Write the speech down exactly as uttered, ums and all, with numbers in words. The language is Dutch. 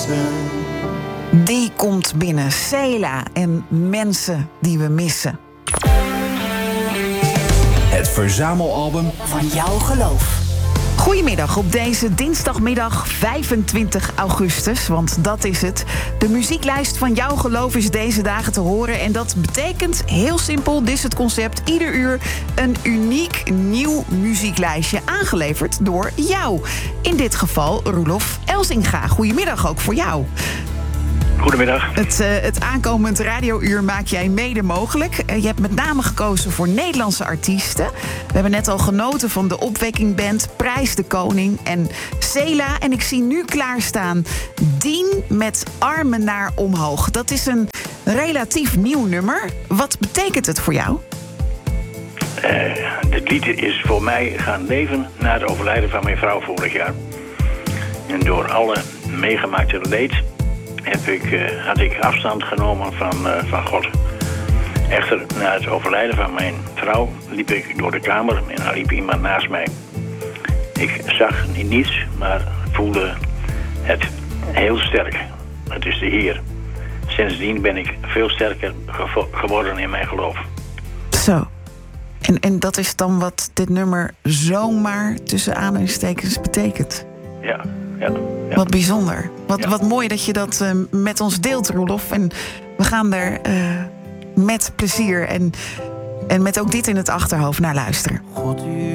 missen. Die komt binnen. Cela en Mensen die we missen. Het verzamelalbum van jouw geloof. Goedemiddag op deze dinsdagmiddag vijfentwintig augustus, want dat is het. De muzieklijst van jouw geloof is deze dagen te horen. En dat betekent, heel simpel, dit is het concept, ieder uur een uniek nieuw muzieklijstje aangeleverd door jou. In dit geval Roelof Elzinga. Goedemiddag ook voor jou. Goedemiddag. Het, uh, het aankomend radiouur maak jij mede mogelijk. Uh, je hebt met name gekozen voor Nederlandse artiesten. We hebben net al genoten van de Opwekking Band, Prijs de Koning en Cela. En ik zie nu klaarstaan Dien met Armen naar omhoog. Dat is een relatief nieuw nummer. Wat betekent het voor jou? Uh, dit lied is voor mij gaan leven na het overlijden van mijn vrouw vorig jaar. En door alle meegemaakte leed heb ik, uh, had ik afstand genomen van, uh, van God. Echter, na het overlijden van mijn vrouw liep ik door de kamer en er liep iemand naast mij. Ik zag niets, maar voelde het heel sterk. Het is de Heer. Sindsdien ben ik veel sterker gevo- geworden in mijn geloof. Zo. En, en dat is dan wat dit nummer zomaar tussen aanhalingstekens betekent? Ja, ja. Ja. Wat bijzonder. Wat, Ja. wat mooi dat je dat uh, met ons deelt, Roelof. En we gaan er uh, met plezier en, en met ook dit in het achterhoofd naar luisteren. God, u